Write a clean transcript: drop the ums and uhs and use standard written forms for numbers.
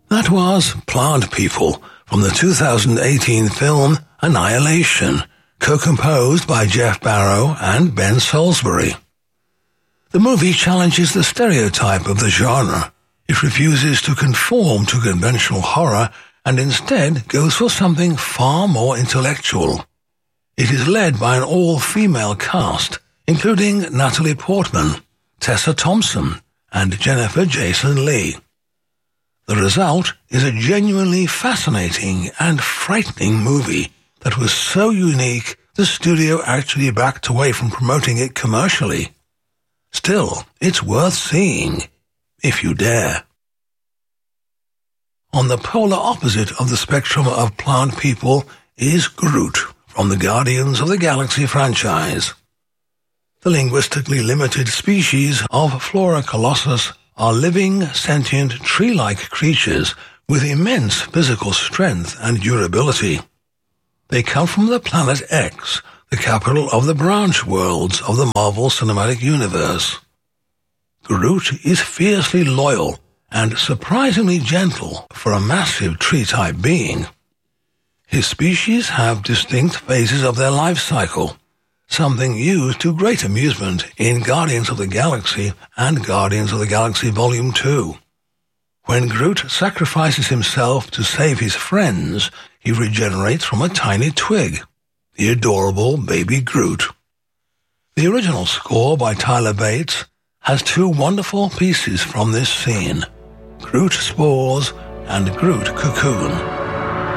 That was Plant People from the 2018 film Annihilation, co-composed by Jeff Barrow and Ben Salisbury. The movie challenges the stereotype of the genre. It refuses to conform to conventional horror and instead goes for something far more intellectual. It is led by an all-female cast, including Natalie Portman, Tessa Thompson, and Jennifer Jason Leigh. The result is a genuinely fascinating and frightening movie that was so unique the studio actually backed away from promoting it commercially. Still, it's worth seeing, if you dare. On the polar opposite of the spectrum of Plant People is Groot from the Guardians of the Galaxy franchise. The linguistically limited species of Flora Colossus are living, sentient, tree-like creatures with immense physical strength and durability. They come from the planet X, the capital of the branch worlds of the Marvel Cinematic Universe. Groot is fiercely loyal and surprisingly gentle for a massive tree-type being. His species have distinct phases of their life cycle, something used to great amusement in Guardians of the Galaxy and Guardians of the Galaxy Volume 2. When Groot sacrifices himself to save his friends, he regenerates from a tiny twig, the adorable baby Groot. The original score by Tyler Bates has two wonderful pieces from this scene, Groot Spores and Groot Cocoon.